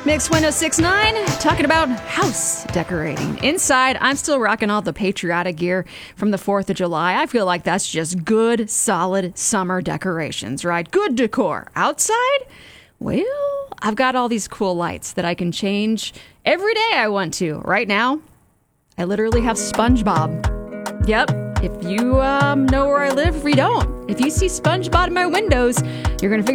Mix 1069, talking about house decorating. Inside, I'm still rocking all the patriotic gear from the 4th of July. I feel like that's just good, solid summer decorations, right? Good decor. Outside, well, I've got all these cool lights that I can change every day I want to. Right now, I literally have SpongeBob. Yep. If you know where I live, we don't. If you see SpongeBob in my windows, you're going to figure